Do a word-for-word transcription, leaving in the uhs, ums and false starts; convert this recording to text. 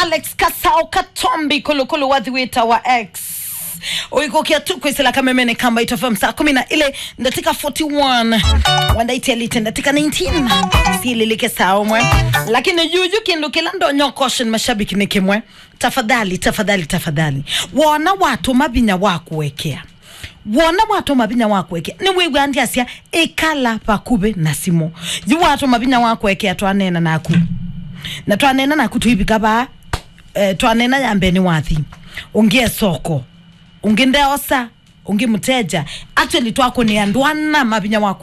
Alex Kasao Katombi Kulukulu Wadhiwita wa X Oiko kia tu kwisila kamemene kamba itafam saa kumina ile ndatika forty-one wanda iti elite ndatika nineteen sili like sao mwe lakini juju kindu kilando nyokoshin mashabiki nikimwe tafadhali tafadhali tafadhali wana watu mabinya wakuwekea wana watu mabinya wakuwekea ni wewe andi asia ekala pakube na simo yu watu mabinya wakuwekea tuanena na aku na tuanena na aku tuibikaba eh, tuanena yambeni wathi ungie soko unginde osa ungi mteja actually twako ni andwana mabinya wako